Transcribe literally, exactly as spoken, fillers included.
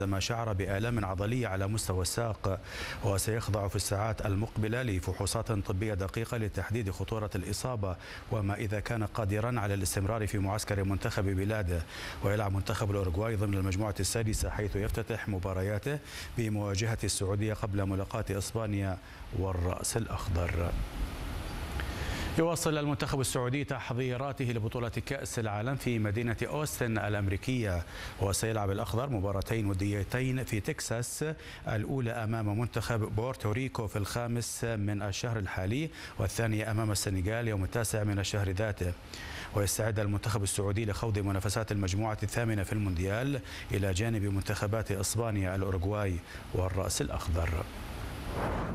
ما شعر بآلام عضلية على مستوى الساق، وسيخضع في الساعات المقبلة لفحوصات طبية دقيقة لتحديد خطورة الإصابة وما إذا كان قادرا على الاستمرار في معسكر منتخب بلاده. ويلعب منتخب الأوروغواي ضمن المجموعة السادسة حيث يفتتح مبارياته بمواجهة السعودية قبل ملاقاة إسبانيا والرأس الأخضر. يواصل المنتخب السعودي تحضيراته لبطولة كأس العالم في مدينة أوستن الأمريكية، وسيلعب الأخضر مباراتين وديتين في تكساس، الأولى أمام منتخب بورتوريكو في الخامس من الشهر الحالي، والثانية أمام السنغال يوم التاسع من الشهر ذاته. ويستعد المنتخب السعودي لخوض منافسات المجموعة الثامنة في المونديال إلى جانب منتخبات إسبانيا، الأوروغواي والرأس الأخضر.